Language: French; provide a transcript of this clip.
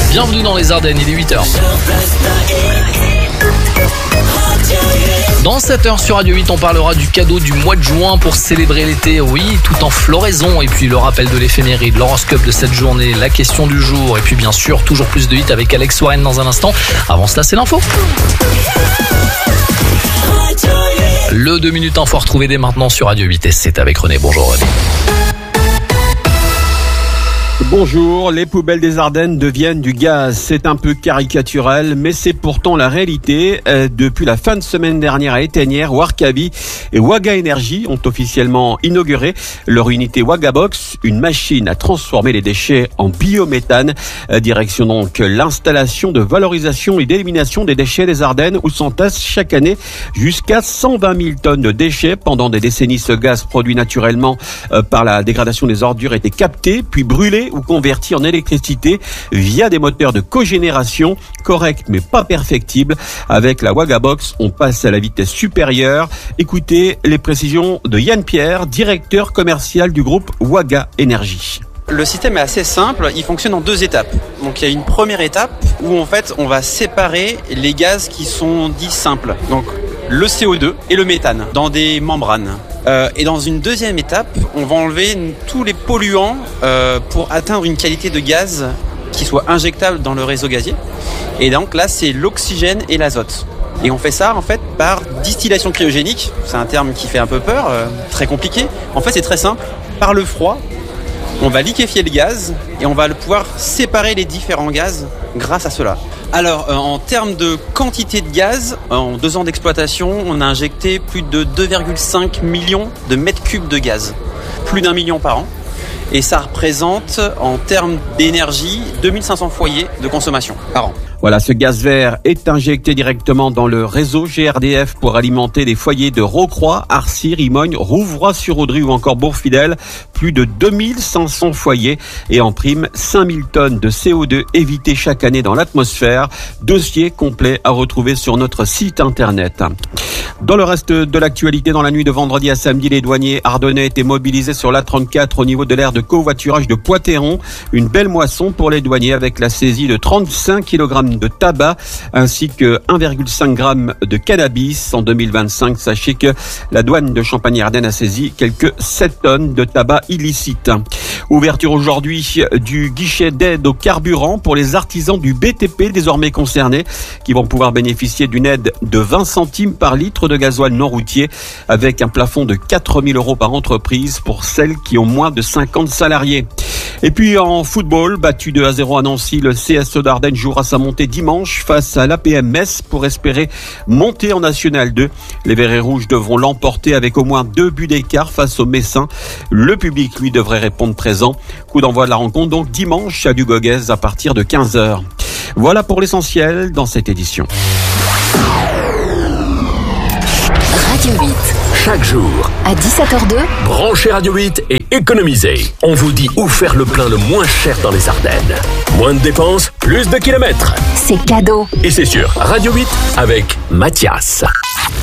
Bienvenue dans les Ardennes, il est 8h. Dans 7h sur Radio 8, on parlera du cadeau du mois de juin pour célébrer l'été, oui, tout en floraison. Et puis le rappel de l'éphéméride, l'horoscope de cette journée, la question du jour. Et puis bien sûr, toujours plus de hits avec Alex Warren dans un instant. Avant cela, c'est l'info. Le 2 minutes info retrouvé dès maintenant sur Radio 8 et c'est avec René. Bonjour René. Bonjour, les poubelles des Ardennes deviennent du gaz. C'est un peu caricatural, mais c'est pourtant la réalité. Depuis la fin de semaine dernière à Éteignères, Warkavi et Waga Energy ont officiellement inauguré leur unité Wagabox, une machine à transformer les déchets en biométhane. Direction donc l'installation de valorisation et d'élimination des déchets des Ardennes où s'entassent chaque année jusqu'à 120 000 tonnes de déchets. Pendant des décennies, ce gaz produit naturellement par la dégradation des ordures était capté, puis brûlé ou converti en électricité via des moteurs de cogénération corrects mais pas perfectibles. Avec la Wagabox, on passe à la vitesse supérieure. Écoutez les précisions de Yann Pierre, directeur commercial du groupe Waga Energy. Le système est assez simple, il fonctionne en 2 étapes. Donc il y a une première étape où en fait on va séparer les gaz qui sont dits simples. Donc le CO2 et le méthane dans des membranes. Et dans une deuxième étape, on va enlever tous les polluants pour atteindre une qualité de gaz qui soit injectable dans le réseau gazier. Et donc là, c'est l'oxygène et l'azote. Et on fait ça en fait par distillation cryogénique. C'est un terme qui fait un peu peur, très compliqué. En fait, c'est très simple. Par le froid, on va liquéfier le gaz et on va pouvoir séparer les différents gaz grâce à cela. Alors, en termes de quantité de gaz, en 2 ans d'exploitation, on a injecté plus de 2,5 millions de mètres cubes de gaz. Plus d'1 million par an. Et ça représente, en termes d'énergie, 2500 foyers de consommation par an. Voilà, ce gaz vert est injecté directement dans le réseau GRDF pour alimenter les foyers de Rocroi, Arcy, Rimogne, Rouvroy-sur-Audry ou encore Bourg-Fidèle. Plus de 2500 foyers et en prime 5000 tonnes de CO2 évitées chaque année dans l'atmosphère. Dossier complet à retrouver sur notre site internet. Dans le reste de l'actualité, dans la nuit de vendredi à samedi, les douaniers ardennais étaient mobilisés sur l'A34 au niveau de l'aire de covoiturage de Poitéron. Une belle moisson pour les douaniers avec la saisie de 35 kg de tabac ainsi que 1,5 g de cannabis. En 2025, sachez que la douane de Champagne-Ardenne a saisi quelques 7 tonnes de tabac illicite. Ouverture aujourd'hui du guichet d'aide au carburant pour les artisans du BTP désormais concernés qui vont pouvoir bénéficier d'une aide de 20 centimes par litre de gasoil non routier avec un plafond de 4 000 € par entreprise pour celles qui ont moins de 50 salariés. Et puis en football, battu 2-0 à Nancy, le CSE d'Ardennes jouera sa montée dimanche face à l'APM Metz pour espérer monter en National 2. Les Verts et Rouges devront l'emporter avec au moins 2 buts d'écart face aux Messins. Le public, lui, devrait répondre présent. Coup d'envoi de la rencontre donc dimanche à Dugoguez à partir de 15h. Voilà pour l'essentiel dans cette édition. Radio 8. Chaque jour, À 17h02, branchez Radio 8 et économisez. On vous dit où faire le plein le moins cher dans les Ardennes. Moins de dépenses, plus de kilomètres. c'est cadeau. Et c'est sur Radio 8 avec Mathias.